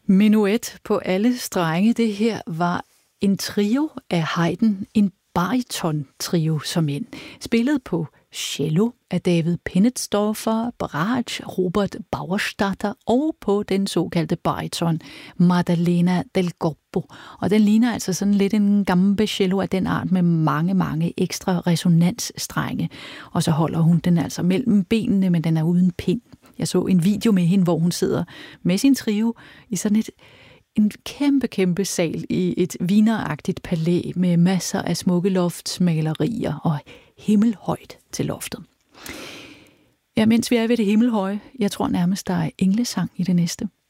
Menuet på alle strenge. Det her var en trio af Haydn, en bariton-trio som en. Spillet på cello af David Pinnetsdorfer, bratsch Robert Bauerstatter og på den såkaldte bariton Maddalena del Gobbo. Og den ligner altså sådan lidt en gammel cello af den art med mange ekstra resonansstrenge. Og så holder hun den altså mellem benene, men den er uden pind. Jeg så en video med hende, hvor hun sidder med sin trio i sådan en kæmpe sal i et wieneragtigt palæ med masser af smukke loftsmalerier og himmelhøjt til loftet. Ja, mens vi er ved det himmelhøje, jeg tror nærmest, der er englesang i det næste.